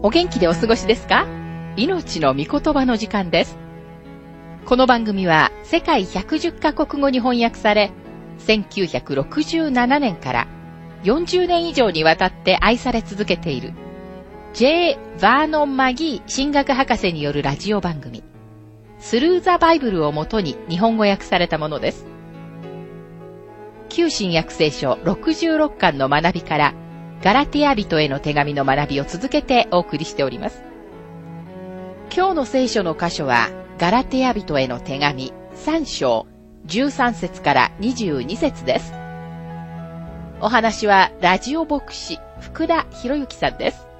お元気でお過ごしですか？命の御言葉の時間です。この番組は世界110カ国語に翻訳され、1967年から40年以上にわたって愛され続けている J. バーノン・マギー神学博士によるラジオ番組、スルー・ザ・バイブルをもとに日本語訳されたものです。旧新約聖書66巻の学びから、ガラティア人への手紙の学びを続けてお送りしております。今日の聖書の箇所は、ガラティア人への手紙3章13節から22節です。お話はラジオ牧師福田博之さんです。